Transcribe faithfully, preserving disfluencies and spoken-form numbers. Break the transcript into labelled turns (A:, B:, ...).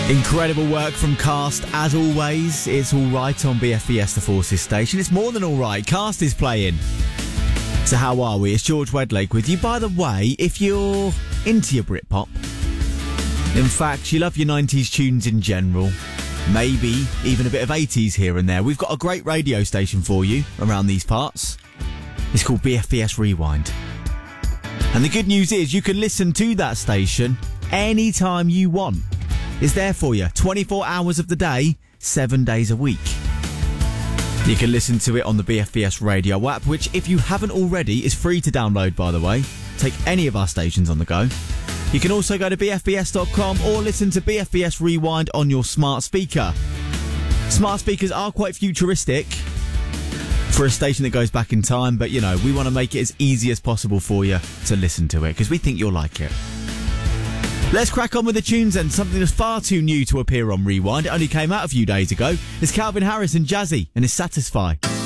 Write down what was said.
A: Incredible work from Cast, as always. It's all right on B F B S The Forces station. It's more than all right. Cast is playing. So how are we? It's George Wedlake with you. By the way, if you're into your Britpop, in fact, you love your nineties tunes in general, maybe even a bit of eighties here and there, we've got a great radio station for you around these parts. It's called B F B S Rewind. And the good news is you can listen to that station anytime you want. It's there for you, twenty-four hours of the day, seven days a week. You can listen to it on the B F B S Radio app, which, if you haven't already, is free to download, by the way. Take any of our stations on the go. You can also go to b f b s dot com or listen to B F B S Rewind on your smart speaker. Smart speakers are quite futuristic for a station that goes back in time, but, you know, we want to make it as easy as possible for you to listen to it, because we think you'll like it. Let's crack on with the tunes then. Something that's far too new to appear on Rewind. It only came out a few days ago. It's Calvin Harris and Jazzy and it's Satisfy.